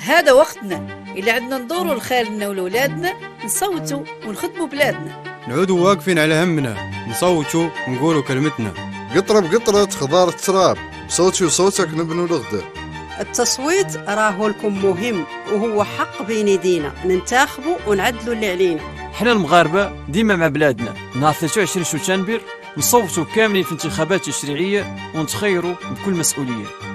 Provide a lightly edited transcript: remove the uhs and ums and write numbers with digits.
هذا وقتنا اللي عندنا ندوروا لخالنا ولولادنا، نصوتوا ونخدموا بلادنا، نعودوا واقفين على همنا، نصوتوا ونقولوا كلمتنا. قطرة بقطرة خضار التراب، صوتي وصوتك نبنوا الغدة. التصويت راهو لكم مهم، وهو حق بين يدينا ننتخبوا ونعدلوا اللي علينا. حنا المغاربة ديما مع بلادنا. نهار 23 شتنبر نصوتوا كاملين في انتخابات تشريعية ونتخيروا بكل مسؤولية.